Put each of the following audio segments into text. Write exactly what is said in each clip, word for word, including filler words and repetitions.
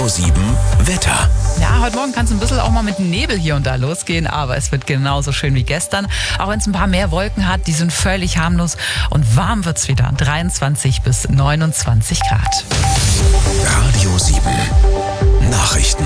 Radio sieben Wetter. Ja, heute Morgen kann es ein bisschen auch mal mit Nebel hier und da losgehen, aber es wird genauso schön wie gestern. Auch wenn es ein paar mehr Wolken hat, die sind völlig harmlos und warm wird's wieder. dreiundzwanzig bis neunundzwanzig Grad. Radio sieben Nachrichten.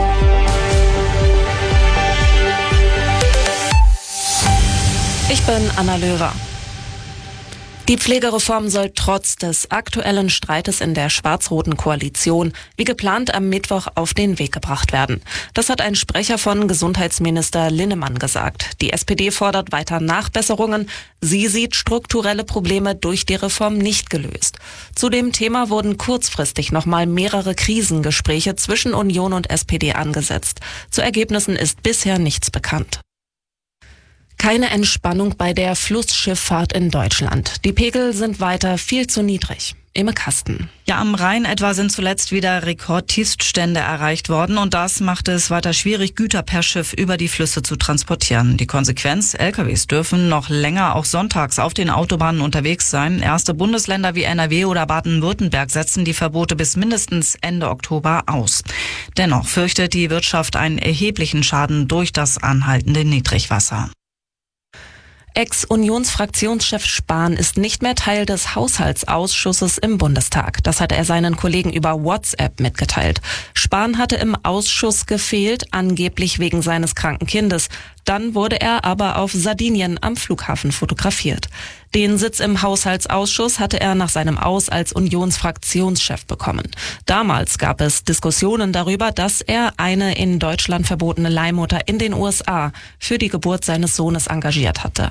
Ich bin Anna Löwer. Die Pflegereform soll trotz des aktuellen Streites in der schwarz-roten Koalition wie geplant am Mittwoch auf den Weg gebracht werden. Das hat ein Sprecher von Gesundheitsminister Linnemann gesagt. Die S P D fordert weiter Nachbesserungen. Sie sieht strukturelle Probleme durch die Reform nicht gelöst. Zu dem Thema wurden kurzfristig nochmal mehrere Krisengespräche zwischen Union und S P D angesetzt. Zu Ergebnissen ist bisher nichts bekannt. Keine Entspannung bei der Flussschifffahrt in Deutschland. Die Pegel sind weiter viel zu niedrig. Imme Kasten. Ja, am Rhein etwa sind zuletzt wieder Rekordtiefststände erreicht worden und das macht es weiter schwierig, Güter per Schiff über die Flüsse zu transportieren. Die Konsequenz, L K Ws dürfen noch länger auch sonntags auf den Autobahnen unterwegs sein. Erste Bundesländer wie N R W oder Baden-Württemberg setzen die Verbote bis mindestens Ende Oktober aus. Dennoch fürchtet die Wirtschaft einen erheblichen Schaden durch das anhaltende Niedrigwasser. Ex-Unionsfraktionschef Spahn ist nicht mehr Teil des Haushaltsausschusses im Bundestag. Das hat er seinen Kollegen über WhatsApp mitgeteilt. Spahn hatte im Ausschuss gefehlt, angeblich wegen seines kranken Kindes. Dann wurde er aber auf Sardinien am Flughafen fotografiert. Den Sitz im Haushaltsausschuss hatte er nach seinem Aus als Unionsfraktionschef bekommen. Damals gab es Diskussionen darüber, dass er eine in Deutschland verbotene Leihmutter in den U S A für die Geburt seines Sohnes engagiert hatte.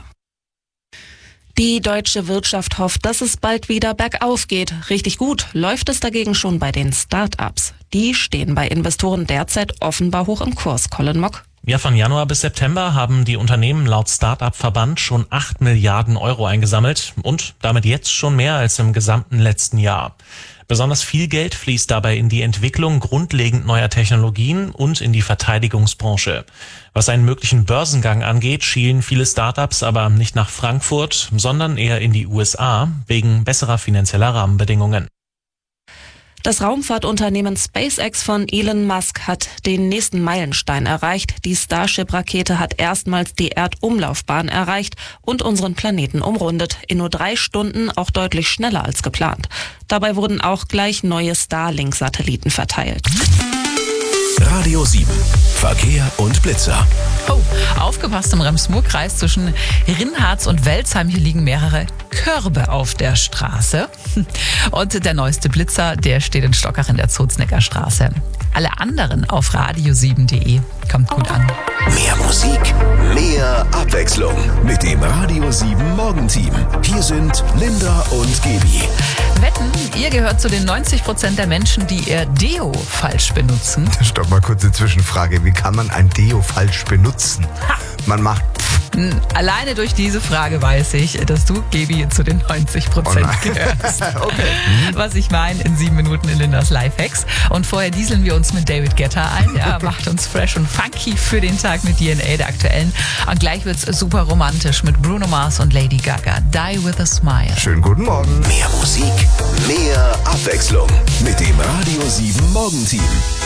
Die deutsche Wirtschaft hofft, dass es bald wieder bergauf geht. Richtig gut läuft es dagegen schon bei den Start-ups. Die stehen bei Investoren derzeit offenbar hoch im Kurs. Colin Mock. Ja, von Januar bis September haben die Unternehmen laut Start-up-Verband schon acht Milliarden Euro eingesammelt und damit jetzt schon mehr als im gesamten letzten Jahr. Besonders viel Geld fließt dabei in die Entwicklung grundlegend neuer Technologien und in die Verteidigungsbranche. Was einen möglichen Börsengang angeht, schielen viele Startups aber nicht nach Frankfurt, sondern eher in die U S A wegen besserer finanzieller Rahmenbedingungen. Das Raumfahrtunternehmen SpaceX von Elon Musk hat den nächsten Meilenstein erreicht. Die Starship-Rakete hat erstmals die Erdumlaufbahn erreicht und unseren Planeten umrundet. In nur drei Stunden auch deutlich schneller als geplant. Dabei wurden auch gleich neue Starlink-Satelliten verteilt. Radio sieben Verkehr und Blitzer. Oh, aufgepasst im Rems-Murr-Kreis zwischen Rinharz und Welzheim. Hier liegen mehrere Körbe auf der Straße. Und der neueste Blitzer, der steht in Stockach in der Zoznecker Straße. Alle anderen auf radio sieben punkt de. Kommt gut an. Mehr Musik, mehr Abwechslung mit dem Radio sieben Morgenteam. Hier sind Linda und Gaby. Wetten, ihr gehört zu den neunzig Prozent der Menschen, die ihr Deo falsch benutzen. Stopp mal kurz eine Zwischenfrage. Wie kann man ein Deo falsch benutzen? Ha. Man macht... Alleine durch diese Frage weiß ich, dass du, Gaby, zu den neunzig Prozent oh gehörst. Okay. Was ich meine, in sieben Minuten in Lindas Lifehacks. Und vorher dieseln wir uns mit David Guetta ein. Ja, macht uns fresh und funky für den Tag mit D N A, der aktuellen. Und gleich wird's super romantisch mit Bruno Mars und Lady Gaga. Die with a Smile. Schönen guten Morgen. Mehr Musik, mehr Abwechslung mit dem Radio sieben Morgenteam.